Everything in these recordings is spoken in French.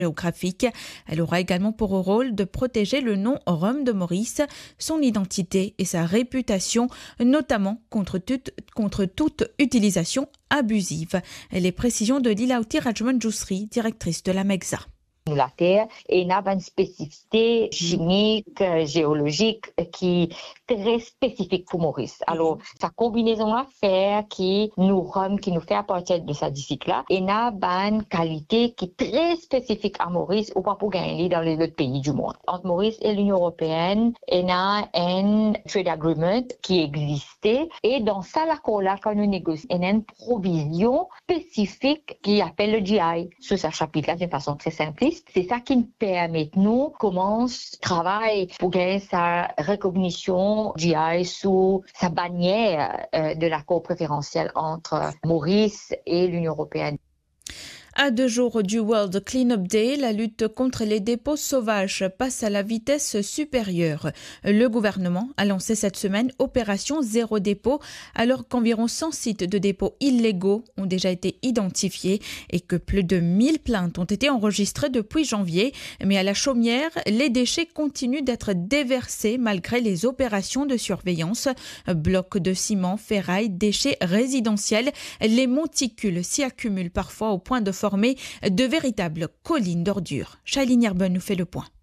géographique. Elle aura également pour rôle de protéger le nom Rhum de Maurice, son identité et sa réputation, notamment contre toute utilisation abusive. Les précisions de Lilauti Rajman-Jousri, directrice de la MEXA. La Terre et n'a pas une spécificité chimique, géologique qui est très spécifique pour Maurice. Alors, sa combinaison à faire qui nous fait à partir de sa discipline-là et n'a pas une qualité qui est très spécifique à Maurice ou pas pour gagner dans les autres pays du monde. Entre Maurice et l'Union européenne, il y a un trade agreement qui existait et dans ça, l'accord-là, quand nous négocions, il y a une provision spécifique qui appelle le GI. Sur ce chapitre-là, d'une façon très simple. C'est ça qui nous permet, nous, commence travail pour gagner sa recognition GI sous sa bannière de l'accord préférentiel entre Maurice et l'Union européenne. À 2 jours du World Cleanup Day, la lutte contre les dépôts sauvages passe à la vitesse supérieure. Le gouvernement a lancé cette semaine Opération Zéro Dépôt, alors qu'environ 100 sites de dépôts illégaux ont déjà été identifiés et que plus de 1000 plaintes ont été enregistrées depuis janvier. Mais à la Chaumière, les déchets continuent d'être déversés malgré les opérations de surveillance. Blocs de ciment, ferraille, déchets résidentiels, les monticules s'y accumulent parfois au point de former de véritables collines d'ordures. Shailene Yerben nous fait le point.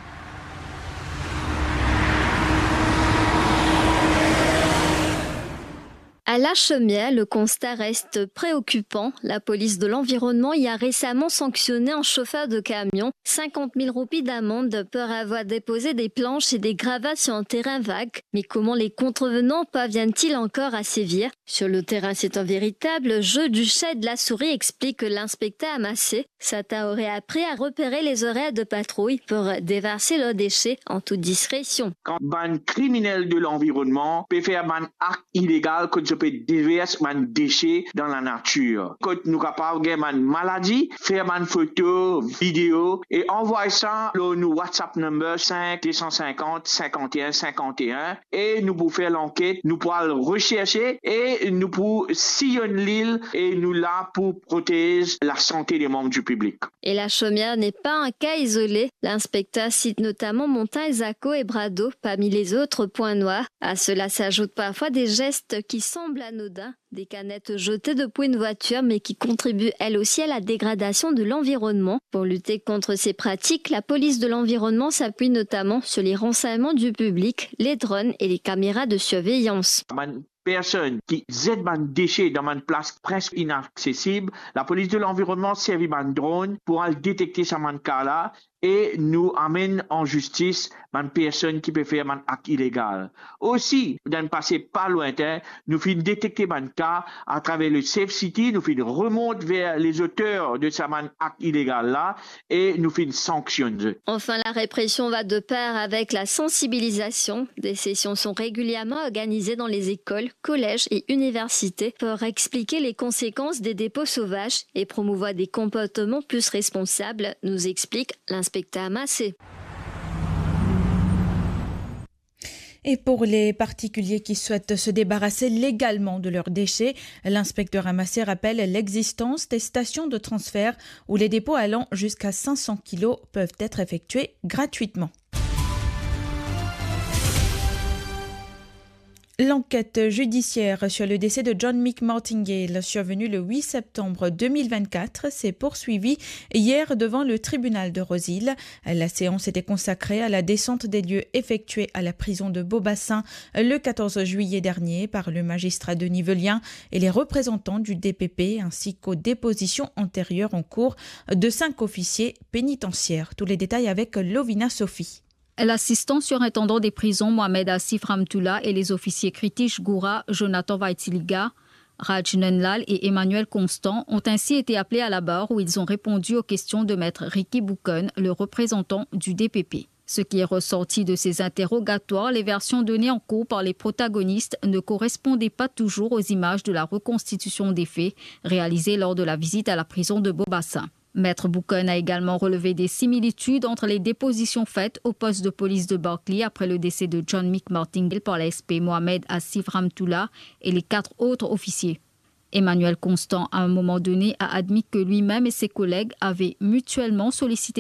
À La Chaumière, le constat reste préoccupant. La police de l'environnement y a récemment sanctionné un chauffeur de camion 50 000 roupies d'amende pour avoir déposé des planches et des gravats sur un terrain vague. Mais comment les contrevenants parviennent-ils encore à sévir? Sur le terrain, c'est un véritable jeu du chat et de la souris, explique l'inspecteur Amassé. Sata aurait appris à repérer les horaires de patrouille pour déverser leurs déchets en toute discrétion. Quand un criminel de l'environnement peut faire un acte illégal, quand je peux déverser un déchet dans la nature. Quand nous sommes capables de faire une maladie, faire une photo, vidéo et envoyer ça au WhatsApp number 5 250 51 51 et nous pouvons faire l'enquête, nous pouvons le rechercher et nous pouvons sillonner l'île et nous là pour protéger la santé des membres du public. Et la Chaumière n'est pas un cas isolé. L'inspecteur cite notamment Montagne, Zaco et Brado parmi les autres points noirs. À cela s'ajoutent parfois des gestes qui semblent anodins, des canettes jetées depuis une voiture mais qui contribuent elles aussi à la dégradation de l'environnement. Pour lutter contre ces pratiques, la police de l'environnement s'appuie notamment sur les renseignements du public, les drones et les caméras de surveillance. Personne qui jette un déchet dans une place presque inaccessible, la police de l'environnement servit un drone pour détecter ce cas-là et nous amène en justice une personne qui peut faire un acte illégal. Aussi, dans le passé pas lointain, nous finissons détecter un cas à travers le Safe City, nous finissons remonter vers les auteurs de ce acte illégal-là et nous finissons sanctionner. Enfin, la répression va de pair avec la sensibilisation. Des sessions sont régulièrement organisées dans les écoles, collèges et universités pour expliquer les conséquences des dépôts sauvages et promouvoir des comportements plus responsables, nous explique l'inspecteur Amassé. Et pour les particuliers qui souhaitent se débarrasser légalement de leurs déchets, l'inspecteur Amassé rappelle l'existence des stations de transfert où les dépôts allant jusqu'à 500 kg peuvent être effectués gratuitement. L'enquête judiciaire sur le décès de John Mick Martingale, survenu le 8 septembre 2024, s'est poursuivie hier devant le tribunal de Roseville. La séance était consacrée à la descente des lieux effectuée à la prison de Beaubassin le 14 juillet dernier par le magistrat Denis Velien et les représentants du DPP, ainsi qu'aux dépositions antérieures en cours de 5 officiers pénitentiaires. Tous les détails avec Lovina Sophie. L'assistant surintendant des prisons Mohamed Asif Ramtoula et les officiers Kritish Goura, Jonathan Vaitiliga, Raj Nenlal et Emmanuel Constant ont ainsi été appelés à la barre où ils ont répondu aux questions de maître Ricky Boucon, le représentant du DPP. Ce qui est ressorti de ces interrogatoires, les versions données en cours par les protagonistes ne correspondaient pas toujours aux images de la reconstitution des faits réalisées lors de la visite à la prison de Beaubassin. Maître Boucon a également relevé des similitudes entre les dépositions faites au poste de police de Berkeley après le décès de John Mick Martingale par la SP Mohamed Asif Ramtoula et les 4 autres officiers. Emmanuel Constant, à un moment donné, a admis que lui-même et ses collègues avaient mutuellement sollicité